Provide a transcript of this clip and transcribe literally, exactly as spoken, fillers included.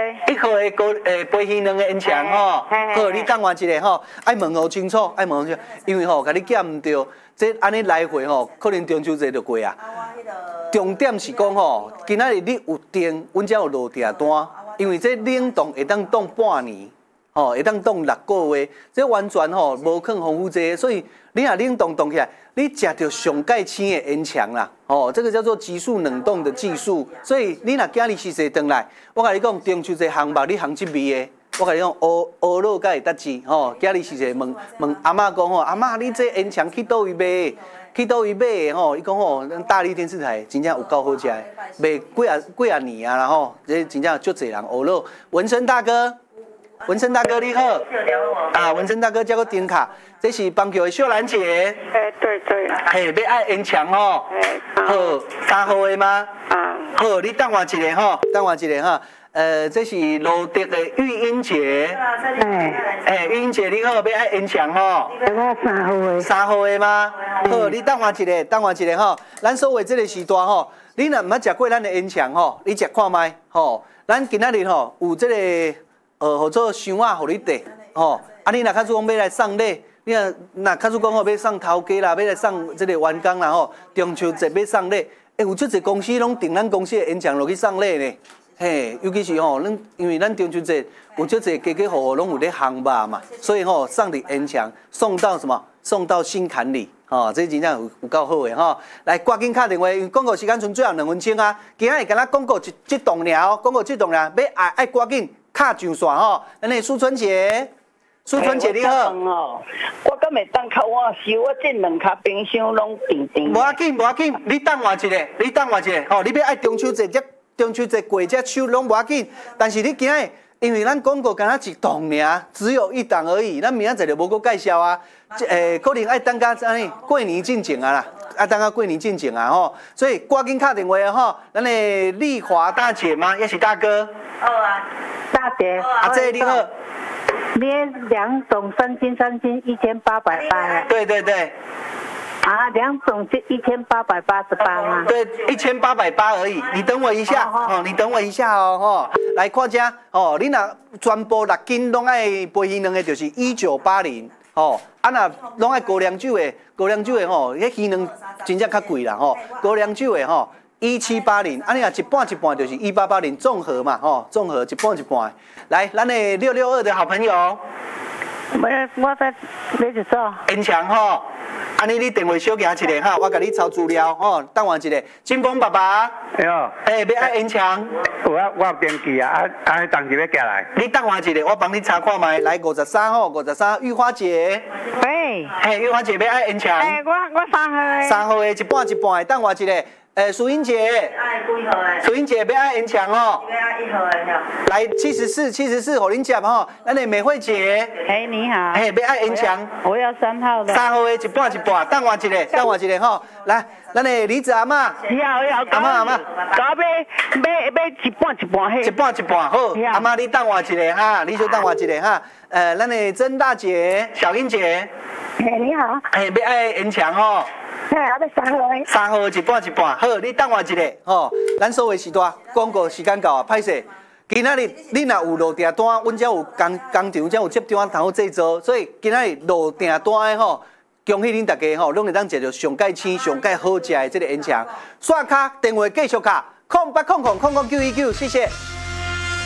一号的高诶杯鱼卵的烟肠吼，好，你等我一下吼，爱问好清楚，爱问好清楚，因为吼，甲你检唔到，这安尼来回吼，可能中秋节就过啊。重点是讲吼，今仔日你有订，阮才有落订单，因为这冷冻会当冻半年。 哦，会当冻六个月，这完全吼无肯丰富这个，所以你若冷冻冻起来，你食到上盖青的烟肠啦。哦，这个叫做急速冷冻的技术。所以你若今日是说回来，我甲你讲，中秋节项目你行这味的，我甲你讲，乌乌肉甲会得志。吼，今日是说问问阿嬷讲吼，阿嬷你这烟肠去倒位买？去倒位买的吼？伊讲吼，咱大力电视台真正有够好食的，卖几啊几啊年啊啦吼，这真正足侪人乌肉。文生大哥。 文生大哥你好，啊，文生大哥叫个丁卡，这是棒球的秀兰姐。 哎，对对。 嘿，要爱烟肠吼。哎，好，三号的吗？啊。好，你等我一下吼，等我一下哈。呃，这是罗德的玉英姐。哎。哎，玉英姐你好，要爱烟肠吼。 我三号的。 三号的吗？好，你等我一下，等我一下吼。咱所谓这个时段吼，你若毋捌食过咱的烟肠吼，你食看卖吼。咱今仔日吼有这个。 呃，或者箱啊，互你带，吼，啊，你若较主讲要来送礼，你若若较主讲吼要送头家啦，要来送这个员工啦，吼，中秋节要送礼，诶，有足侪公司拢订咱公司的烟肠落去送礼呢，嘿，尤其是吼，咱因为咱中秋节有足侪家家户户拢有咧烘肉嘛，所以吼送的烟肠送到什么？送到心坎里，吼，这真正有有够好的吼。来，赶紧打电话，因为广告时间剩最后两分钟啊，今仔日敢若广告一一动了，广告一动了，要爱爱赶紧。 卡上线吼，咱的苏春姐，苏春姐你好。 哦，我敢会当较晚收，我这两卡冰箱拢甜甜。 无要紧，无要紧，你等我一下，你等我一下，吼，你要爱中秋节，这中秋节过这收拢无要紧，但是你今日因为咱广告敢若一档尔，只有一档而已，咱明仔载就无搁介绍啊。诶，可能爱等到安尼过年进前啊啦，爱等到过年进前啊吼，所以赶紧打电话吼，咱的丽华大姐吗？也是大哥。 好啊。 大姐， 阿姐你好， 你两种三斤三斤一千八百八。 对对对。 啊，两种就一千八百八十八吗？ 对，一千八百八而已。你等我一下，哦，你等我一下哦，吼，来看这，哦，你若全部六斤拢爱杯鱼卵的，就是一九八零，哦，啊若拢爱高粱酒的，高粱酒的吼，迄鱼卵真正较贵啦，吼，高粱酒的吼。 一七八零，啊你若一半一半就是一八八零综合嘛，吼，综合一半一半。来，咱的六六二的好朋友， 我我在买一组。 烟肠吼，安尼你电话小行一下哈，我甲你抄资料吼，等我一下。金峰爸爸， 哎呦， 哎，要爱烟肠， 我我有登记啊，啊啊，当时要寄来。 你等我一下，我帮你查看卖。来五十三号，五十三，玉花姐。 喂。 嘿，玉花姐要爱烟肠。 哎，我我三号的。 三号的一半一半的，等我一下。 诶，淑英姐， 爱几号的？ 淑英姐要爱烟肠哦。 要爱一号的了。 来七十四，七十四，互恁接吼。咱的美惠姐， 嘿，你好。 嘿，要爱烟肠。 我要三号的。 三号的一半一半，等我一下，等我一下吼。来，咱的李子阿嬷。 你好，你好。 阿嬷阿嬷， 搞要要要一半一半嘿。 一半一半好。阿嬷你等我一下哈，你就等我一下哈。呃，咱的曾大姐、小英姐。 嘿，你好。 嘿，要爱烟肠吼。 嘿，我要三号的。 三号一半一半，好，你等我一下，吼。咱所谓时段广告时间到啊，歹势。今仔日你若有落订单，阮才有工工厂才有接单通好制作，所以今仔日落订单的吼，恭喜恁大家吼，拢会当食到上盖鲜、上盖好食的这个烟肠。刷卡电话继续卡，空八空空空空九一九，谢谢。